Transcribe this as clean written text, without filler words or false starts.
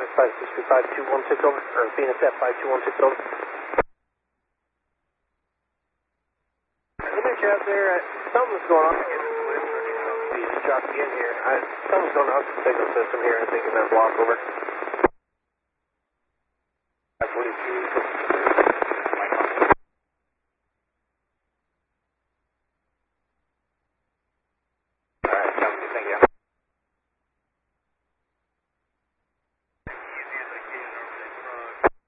5635 over, or Venus F5216 over. Finish out there, something's going on. Please drop again here. Something's going on with the signal system here, I think, in that block over.